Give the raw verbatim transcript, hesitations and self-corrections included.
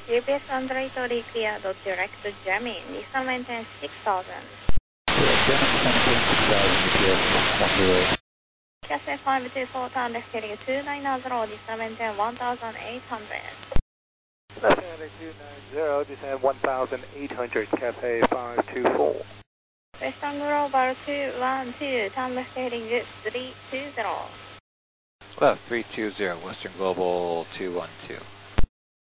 U P S Android totally clear, direct to Germany, Nissan maintain six thousand. Cafe five two four, turn left heading two nine zero, Nissan maintain one thousand eight hundred. Left heading two nine zero, descend one thousand eight hundred, Cafe five two four. Western Global two one two, turn left heading three two zero. Left three two zero, Western Global two one two.